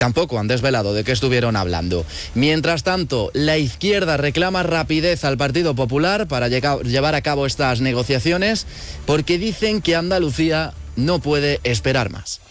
Tampoco han desvelado de qué estuvieron hablando. Mientras tanto, la izquierda reclama rapidez al Partido Popular para llevar a cabo estas negociaciones porque dicen que Andalucía no puede esperar más.